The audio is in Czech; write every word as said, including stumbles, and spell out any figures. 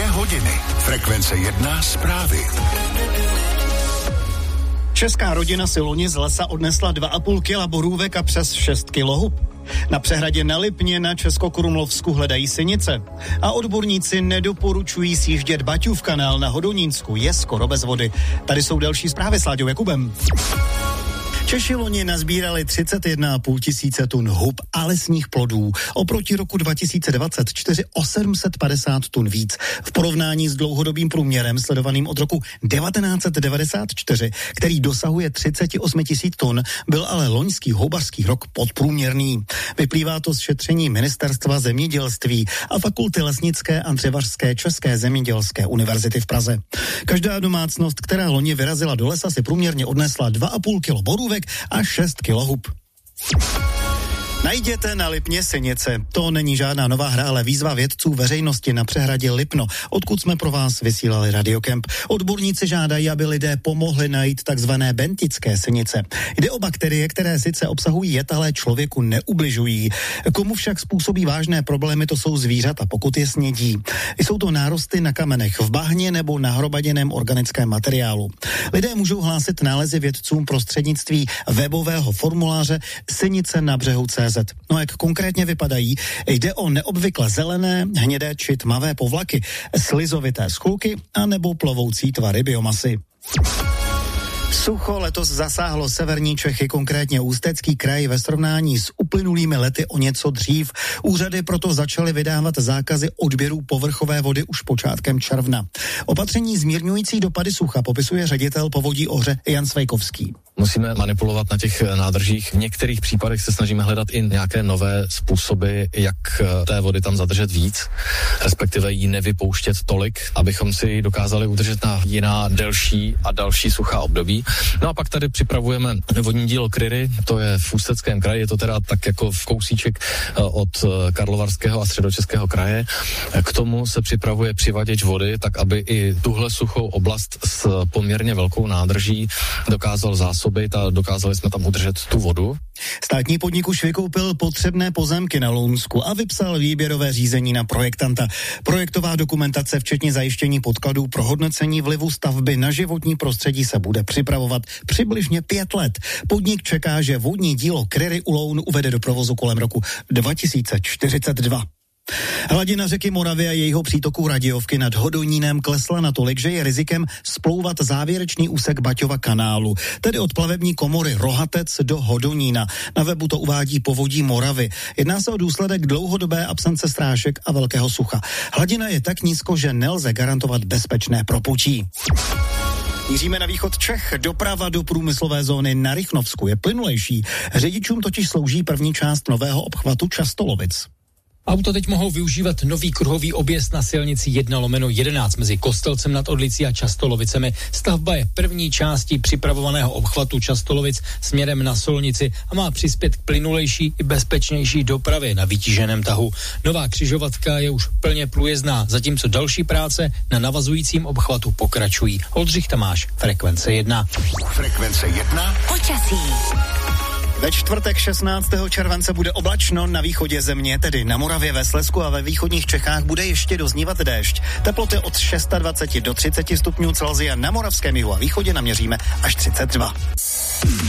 hodiny. Frekvence jedna zprávy. Česká rodina si loni z lesa odnesla dva a půl kila borůvek a přes šest kilo hub. Na přehradě na Lipně na Českokrumlovsku hledají sinice. A odborníci nedoporučují sjíždět Baťův kanál na Hodonínsku, je skoro bez vody. Tady jsou další zprávy s Láďou Jakubem. Češi loni nazbírali třicet jedna a půl tisíce tun hub a lesních plodů. Oproti roku dva tisíce dvacet čtyři o sedm set padesát tun víc. V porovnání s dlouhodobým průměrem sledovaným od roku devatenáct set devadesát čtyři, který dosahuje třicet osm tisíc tun, byl ale loňský houbařský rok podprůměrný. Vyplývá to z šetření Ministerstva zemědělství a Fakulty lesnické a dřevařské České zemědělské univerzity v Praze. Každá domácnost, která loni vyrazila do lesa, si průměrně odnesla dva a půl kilo borůvek a šest kilo hub. Najděte na Lipně sinice. To není žádná nová hra, ale výzva vědců veřejnosti na přehradě Lipno, odkud jsme pro vás vysílali Radiokemp. Odborníci žádají, aby lidé pomohli najít takzvané bentické sinice. Jde o bakterie, které sice obsahují jed, ale člověku neubližují. Komu však způsobí vážné problémy, to jsou zvířata, pokud je snědí. Jsou to nárosty na kamenech, v bahně nebo na hromaděném organickém materiálu. Lidé můžou hlásit nálezy vědcům prostřednictví webového formuláře sinice na břehu tečka cé zet. No jak konkrétně vypadají? Jde o neobvykle zelené, hnědé či tmavé povlaky, slizovité skluky a nebo plovoucí tvary biomasy. Sucho letos zasáhlo severní Čechy, konkrétně Ústecký kraj, ve srovnání s uplynulými lety o něco dřív. Úřady proto začaly vydávat zákazy odběrů povrchové vody už počátkem června. Opatření zmírňující dopady sucha popisuje ředitel Povodí Ohře Jan Svejkovský. Musíme manipulovat na těch nádržích. V některých případech se snažíme hledat i nějaké nové způsoby, jak té vody tam zadržet víc, respektive ji nevypouštět tolik, abychom si ji dokázali udržet na jiná delší a další suchá období. No a pak tady připravujeme vodní dílo Kryry, to je v Ústeckém kraji, je to teda tak jako v kousíček od Karlovarského a Středočeského kraje. K tomu se připravuje přivaděč vody, tak aby i tuhle suchou oblast s poměrně velkou nádrží dokázal zásobit a dokázali jsme tam udržet tu vodu. Státní podnik už vykoupil potřebné pozemky na Lounsku a vypsal výběrové řízení na projektanta. Projektová dokumentace, včetně zajištění podkladů pro hodnocení vlivu stavby na životní prostředí, se bude připravovat přibližně pět let. Podnik čeká, že vodní dílo Kryry u Loun uvede do provozu kolem roku dva tisíce čtyřicet dva. Hladina řeky Moravy a jejího přítoku Radějovky nad Hodonínem klesla natolik, že je rizikem splouvat závěrečný úsek Baťova kanálu, tedy od plavební komory Rohatec do Hodonína. Na webu to uvádí Povodí Moravy. Jedná se o důsledek dlouhodobé absence strážek a velkého sucha. Hladina je tak nízko, že nelze garantovat bezpečné proplutí. Míříme na východ Čech. Doprava do průmyslové zóny na Rychnovsku je plynulejší. Řidičům totiž slouží první část nového obchvatu Častolovic. Auta teď mohou využívat nový kruhový objezd na silnici jedna lomeno jedenáct mezi Kostelcem nad Orlicí a Častolovicemi. Stavba je první částí připravovaného obchvatu Častolovic směrem na Solnici a má přispět k plynulejší i bezpečnější dopravě na vytíženém tahu. Nová křižovatka je už plně průjezdná, zatímco další práce na navazujícím obchvatu pokračují. Oldřich Tamáš, Frekvence jedna. Frekvence jedna. Počasí. Ve čtvrtek šestnáctého července bude oblačno na východě země, tedy na Moravě, ve Slezsku a ve východních Čechách bude ještě doznívat déšť. Teploty od dvacet šest do třiceti stupňů Celsia, na moravském jihu a východě naměříme až třicet dva.